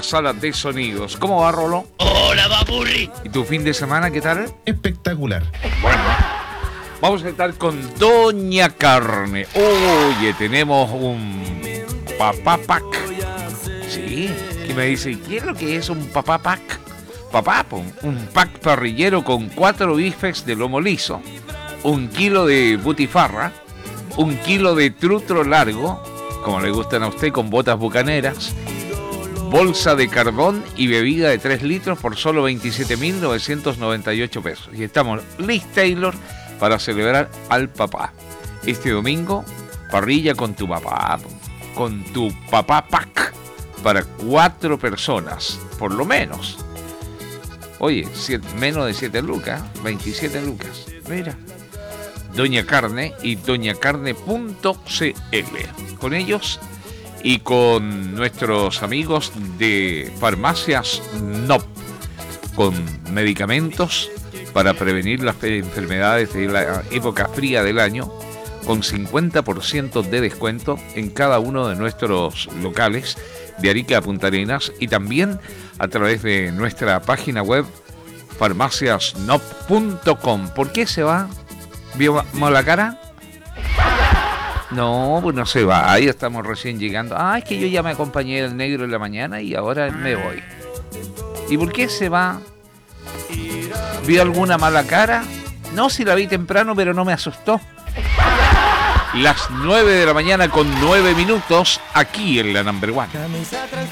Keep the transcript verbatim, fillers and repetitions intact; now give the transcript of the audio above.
sala de sonidos. ¿Cómo va, Rolo? Hola, Papurri. ¿Y tu fin de semana qué tal? Espectacular. Bueno, vamos a estar con Doña Carne. Oye, tenemos un papá pack. Sí, que me dice, ¿qué es lo que es un papá pack? Papá, un pack parrillero con cuatro bifes de lomo liso, un kilo de butifarra, un kilo de trutro largo, como le gustan a usted, con botas bucaneras, bolsa de carbón y bebida de tres litros por solo veintisiete mil novecientos noventa y ocho pesos. Y estamos Liz Taylor para celebrar al papá. Este domingo, parrilla con tu papá, con tu papá pack, para cuatro personas, por lo menos. Oye, siete, menos de siete lucas, veintisiete lucas. Mira. Doña Carne y doña carne punto c l. Con ellos y con nuestros amigos de Farmacias N O P, con medicamentos para prevenir las enfermedades de la época fría del año, con cincuenta por ciento de descuento en cada uno de nuestros locales de Arica a Punta Arenas y también a través de nuestra página web farmacias nop punto com. ¿Por qué se va? ¿Vio la cara? No, pues no se va, ahí estamos recién llegando. Ah, es que yo ya me acompañé del negro en la mañana y ahora me voy. ¿Y por qué se va? ¿Vio alguna mala cara? No, si la vi temprano, pero no me asustó. Las nueve de la mañana con nueve minutos, aquí en la Number One.